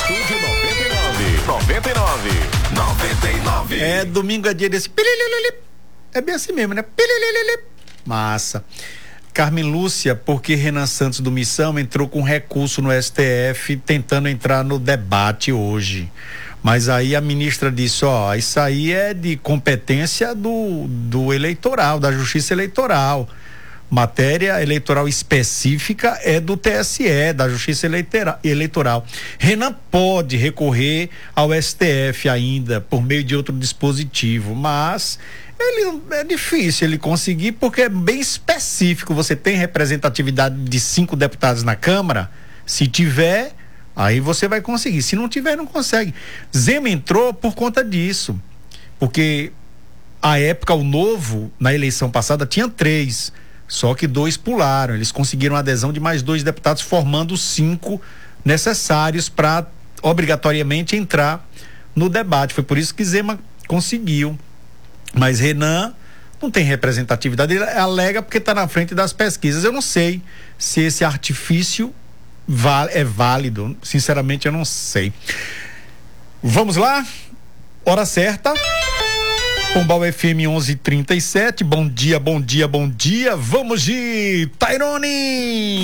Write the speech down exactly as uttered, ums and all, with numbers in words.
Estúdio noventa e nove. noventa e nove. noventa e nove. É, domingo é dia desse. É bem assim mesmo, né? Massa. Carmen Lúcia, porque Renan Santos do Missão entrou com recurso no S T F tentando entrar no debate hoje. Mas aí a ministra disse, ó, isso aí é de competência do, do eleitoral, da Justiça Eleitoral. Matéria eleitoral específica é do T S E, da Justiça Eleitoral. Renan pode recorrer ao S T F ainda por meio de outro dispositivo, mas ele, é difícil ele conseguir porque é bem específico. Você tem representatividade de cinco deputados na Câmara? Se tiver, aí você vai conseguir. Se não tiver, não consegue. Zema entrou por conta disso, porque à época o Novo, na eleição passada, tinha três. Só que dois pularam, eles conseguiram a adesão de mais dois deputados, formando os cinco necessários para obrigatoriamente entrar no debate. Foi por isso que Zema conseguiu. Mas Renan não tem representatividade, ele alega porque está na frente das pesquisas. Eu não sei se esse artifício é válido, sinceramente eu não sei. Vamos lá? Hora certa. Pombal F M onze e trinta e sete, bom dia, bom dia, bom dia, vamos de Tairone!